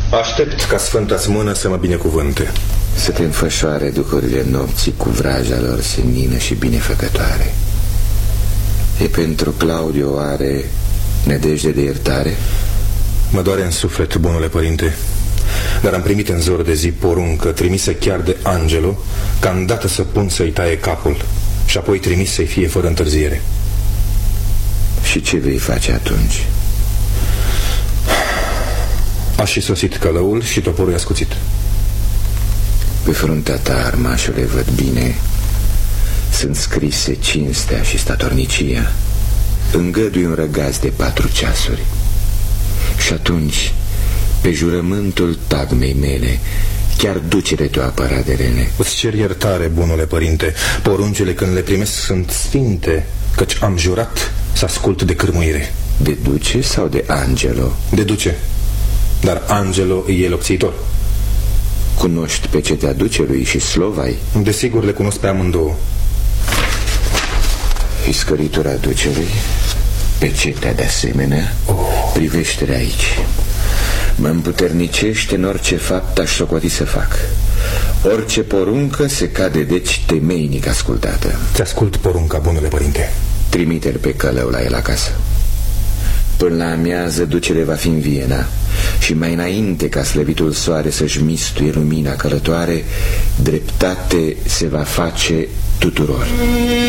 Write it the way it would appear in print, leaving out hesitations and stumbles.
Aștept ca Sfânta-ți mână să mă binecuvânte. Să te înfășoare duhurile nopții cu vraja lor senină și binefăcătoare. E pentru Claudio oare nădejde de iertare? Mă doare în suflet, bunule părinte, dar am primit în zor de zi poruncă trimisă chiar de Angelo, ca îndată să pun să-i taie capul și apoi trimis să-i fie fără întârziere. Și ce vei face atunci? A și sosit călăul și toporul i-a scuțit. Pe fruntea ta, armașule, văd bine, sunt scrise cinstea și statornicia. Îngădui un răgaz de 4 ceasuri. Și atunci, pe jurământul tagmei mele, chiar ducele te-o apăra de rele. Îți cer iertare, bunule părinte. Poruncile când le primesc sunt sfinte, căci am jurat să ascult de cârmuire. De duce sau de Angelo? De duce, dar Angelo e lopțitor. Cunoști pecetea ducelui și Slovai? Desigur le cunosc pe amândouă. Iscăritura ducelui, pecetea de asemenea. Privește-le aici. Mă împuternicește în orice fapt aș socoti să fac. Orice poruncă se cade deci temeinic ascultată. Ți-ascult porunca, bunule părinte. Trimite-l pe călău la el acasă. Până la amiază ducele va fi în Viena și mai înainte ca slăvitul soare să-și mistuie lumina călătoare, dreptate se va face tuturor.